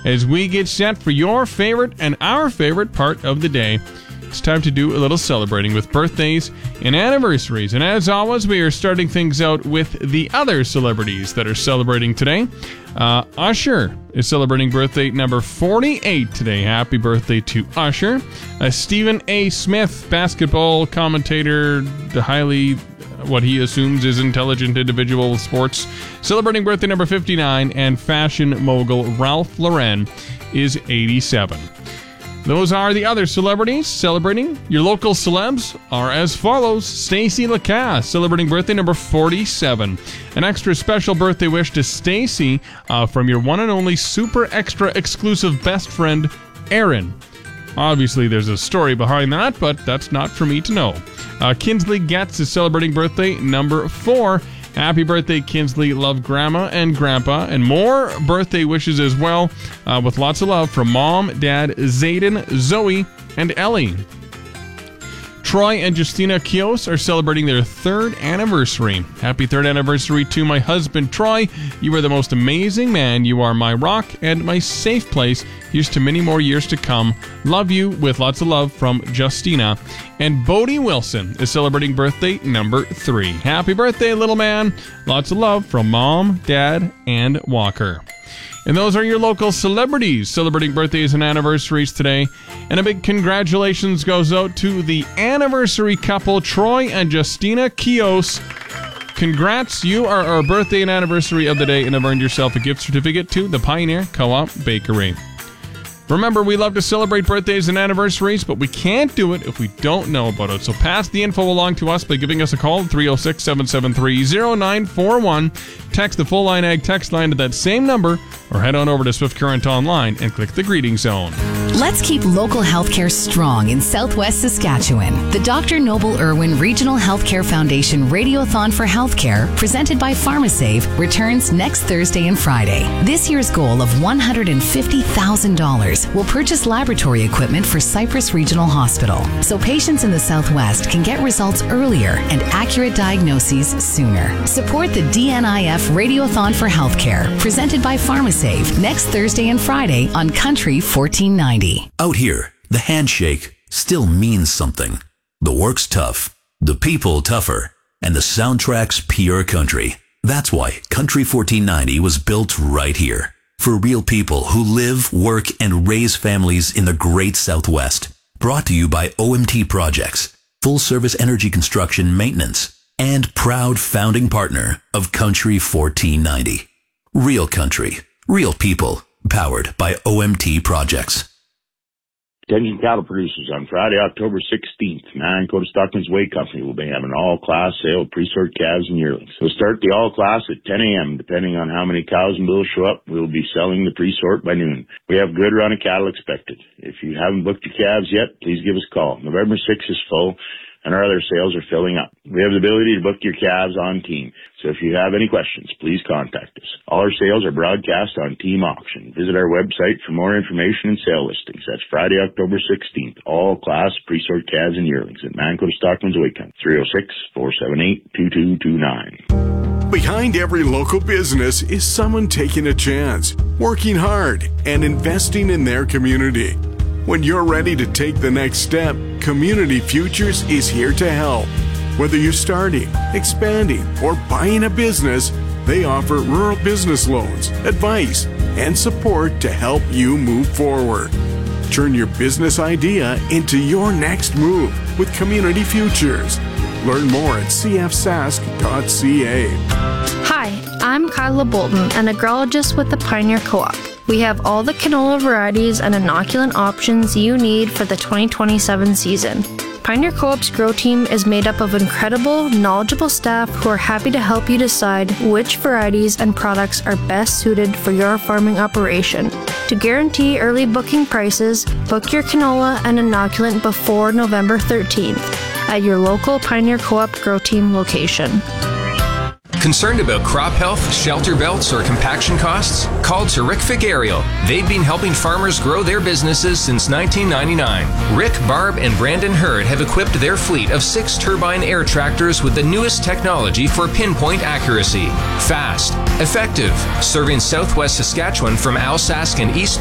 as we get set for your favorite and our favorite part of the day. It's time to do a little celebrating with birthdays and anniversaries. And as always, we are starting things out with the other celebrities that are celebrating today. Usher is celebrating birthday number 48 today. Happy birthday to Usher. Stephen A. Smith, basketball commentator, the highly, what he assumes is intelligent individual with sports, celebrating birthday number 59. And fashion mogul Ralph Lauren is 87. Those are the other celebrities celebrating. Your local celebs are as follows. Stacey Lacasse, celebrating birthday number 47. An extra special birthday wish to Stacey from your one and only super extra exclusive best friend, Aaron. Obviously, there's a story behind that, but that's not for me to know. Kinsley Getz is celebrating birthday number 4. Happy birthday, Kinsley. Love Grandma and Grandpa. And more birthday wishes as well, with lots of love from Mom, Dad, Zayden, Zoe, and Ellie. Troy and Justina Kios are celebrating their 3rd anniversary. Happy 3rd anniversary to my husband, Troy. You are the most amazing man. You are my rock and my safe place. Here's to many more years to come. Love you, with lots of love from Justina. And Bodie Wilson is celebrating birthday number 3. Happy birthday, little man. Lots of love from Mom, Dad, and Walker. And those are your local celebrities celebrating birthdays and anniversaries today. And a big congratulations goes out to the anniversary couple, Troy and Justina Kios. Congrats, you are our birthday and anniversary of the day and have earned yourself a gift certificate to the Pioneer Co-op Bakery. Remember, we love to celebrate birthdays and anniversaries, but we can't do it if we don't know about it. So pass the info along to us by giving us a call at 306-773-0941. Text the Full Line Ag text line to that same number, or head on over to Swift Current Online and click the greeting zone. Let's keep local healthcare strong in Southwest Saskatchewan. The Dr. Noble Irwin Regional Healthcare Foundation Radiothon for Healthcare, presented by PharmaSave, returns next Thursday and Friday. This year's goal of $150,000 will purchase laboratory equipment for Cypress Regional Hospital, so patients in the Southwest can get results earlier and accurate diagnoses sooner. Support the DNIF Radiothon for Healthcare, presented by PharmaSave, next Thursday and Friday on Country 1490. Out here, the handshake still means something. The work's tough, the people tougher, and the soundtrack's pure country. That's why Country 1490 was built right here. For real people who live, work, and raise families in the great Southwest. Brought to you by OMT Projects, full service energy construction maintenance, and proud founding partner of Country 1490. Real country, real people, powered by OMT Projects. Attention cattle producers, on Friday, October 16th, Manitoba Stockman's Way Company will be having an all-class sale of pre-sort calves and yearlings. We'll start the all-class at 10 a.m. Depending on how many cows and bulls show up, we'll be selling the pre-sort by noon. We have a good run of cattle expected. If you haven't booked your calves yet, please give us a call. November 6th is full, and our other sales are filling up. We have the ability to book your calves on Team, so if you have any questions, please contact us. All our sales are broadcast on Team Auction. Visit our website for more information and sale listings. That's Friday, October 16th. All class pre-sort calves and yearlings at Manitoba Stockman's Way Company. 306-478-2229. Behind every local business is someone taking a chance, working hard, and investing in their community. When you're ready to take the next step, Community Futures is here to help. Whether you're starting, expanding, or buying a business, they offer rural business loans, advice, and support to help you move forward. Turn your business idea into your next move with Community Futures. Learn more at cfsask.ca. Hi, I'm Kyla Bolton, an agrologist with the Pioneer Co-op. We have all the canola varieties and inoculant options you need for the 2027 season. Pioneer Co-op's grow team is made up of incredible, knowledgeable staff who are happy to help you decide which varieties and products are best suited for your farming operation. To guarantee early booking prices, book your canola and inoculant before November 13th at your local Pioneer Co-op grow team location. Concerned about crop health, shelter belts, or compaction costs? Call to Rick Figuerio. They've been helping farmers grow their businesses since 1999. Rick, Barb, and Brandon Hurd have equipped their fleet of 6 turbine air tractors with the newest technology for pinpoint accuracy. Fast, effective, serving Southwest Saskatchewan from Alsace and East